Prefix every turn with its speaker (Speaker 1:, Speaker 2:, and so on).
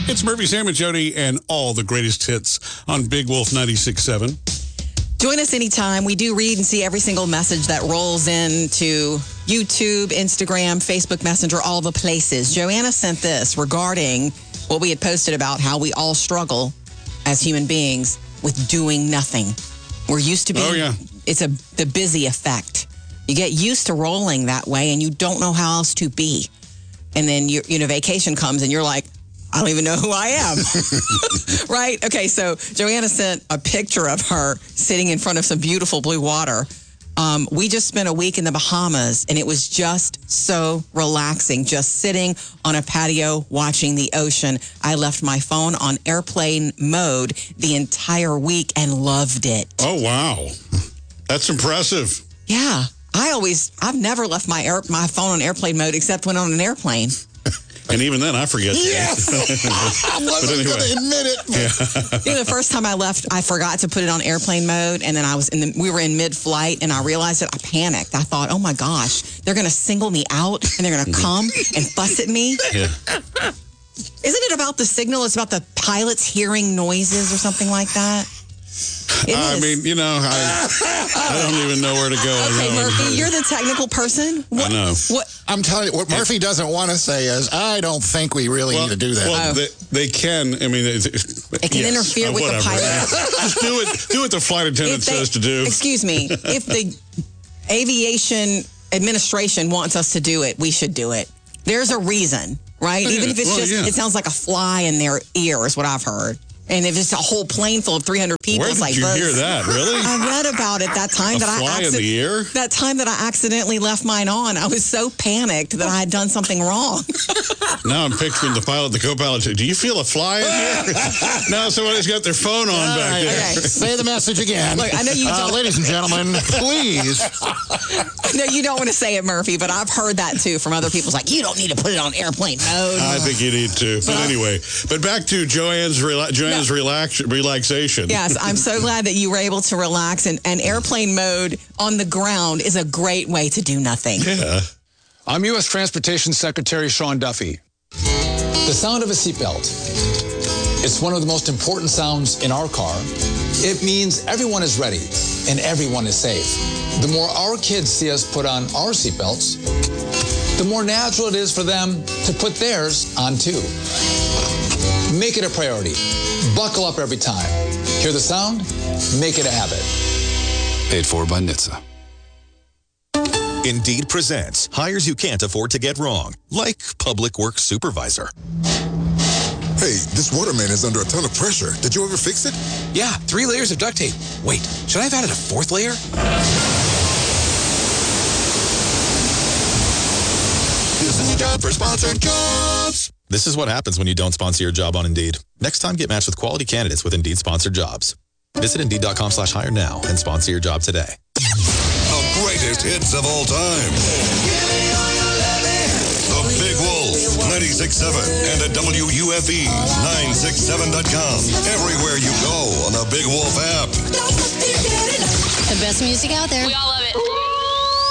Speaker 1: It's Murphy, Sam, and Jody, and all the greatest hits on Big Wolf 96.7.
Speaker 2: Join us anytime. We do read and see every single message that rolls into YouTube, Instagram, Facebook Messenger, all the places. Joanna sent this regarding what we had posted about how we all struggle as human beings with doing nothing. We're used to being, it's the busy effect. You get used to rolling that way and you don't know how else to be. And then vacation comes and you're like, I don't even know who I am. Right? Okay, so Joanna sent a picture of her sitting in front of some beautiful blue water. We just spent a week in the Bahamas, and it was just so relaxing, just sitting on a patio watching the ocean. I left my phone on airplane mode the entire week and loved it.
Speaker 1: Oh, wow. That's impressive.
Speaker 2: Yeah. I've never left my phone on airplane mode except when on an airplane.
Speaker 1: And even then, I forget.
Speaker 3: Yes! I wasn't going to admit it.
Speaker 2: The first time I left, I forgot to put it on airplane mode, and then we were in mid-flight, and I realized it. I panicked. I thought, oh my gosh, they're going to single me out, and they're going to come and fuss at me.
Speaker 1: Yeah.
Speaker 2: Isn't it about the signal? It's about the pilots hearing noises or something like that?
Speaker 1: I mean, I don't even know where to go.
Speaker 2: Okay, Murphy, you're the technical person.
Speaker 1: I know.
Speaker 3: I'm telling you, what Murphy doesn't want to say is, I don't think we really need to do that.
Speaker 1: Well, they can. I mean, it
Speaker 2: can interfere with the pilot.
Speaker 1: Just do what the flight attendant says to do.
Speaker 2: Excuse me. If the aviation administration wants us to do it, we should do it. There's a reason, right? Even if it's it sounds like a fly in their ear is what I've heard. And if it's a whole plane full of 300 people,
Speaker 1: where did you hear that? Really?
Speaker 2: I read about it that time
Speaker 1: that
Speaker 2: time that I accidentally left mine on. I was so panicked that I had done something wrong.
Speaker 1: Now I'm picturing the pilot, the co-pilot. Do you feel a fly in here? Now somebody's got their phone on back there.
Speaker 2: Okay.
Speaker 3: Say the message again.
Speaker 2: Look, I know you don't.
Speaker 3: Ladies and gentlemen, please.
Speaker 2: No, you don't want to say it, Murphy, but I've heard that too from other people. It's like, you don't need to put it on airplane mode.
Speaker 1: I think you need to. But anyway, back to Joanne's relaxation.
Speaker 2: Yes, I'm so glad that you were able to relax. And airplane mode on the ground is a great way to do nothing.
Speaker 1: Yeah.
Speaker 4: I'm U.S. Transportation Secretary Sean Duffy. The sound of a seatbelt. It's one of the most important sounds in our car. It means everyone is ready and everyone is safe. The more our kids see us put on our seatbelts, the more natural it is for them to put theirs on too. Make it a priority. Buckle up every time. Hear the sound? Make it a habit.
Speaker 5: Paid for by NHTSA.
Speaker 6: Indeed presents hires you can't afford to get wrong, like public works supervisor.
Speaker 7: Hey, this waterman is under a ton of pressure. Did you ever fix it?
Speaker 5: Yeah, 3 layers of duct tape. Wait, should I have added a 4th layer?
Speaker 7: This is a job for Sponsored Jobs.
Speaker 6: This is what happens when you don't sponsor your job on Indeed. Next time, get matched with quality candidates with Indeed sponsored jobs. Visit Indeed.com/hire now and sponsor your job today.
Speaker 7: The greatest hits of all time. The Big Wolf, 96.7, and at WUFE, 967.com. Everywhere you go on the Big Wolf app.
Speaker 8: The best music out there.
Speaker 9: We all love it.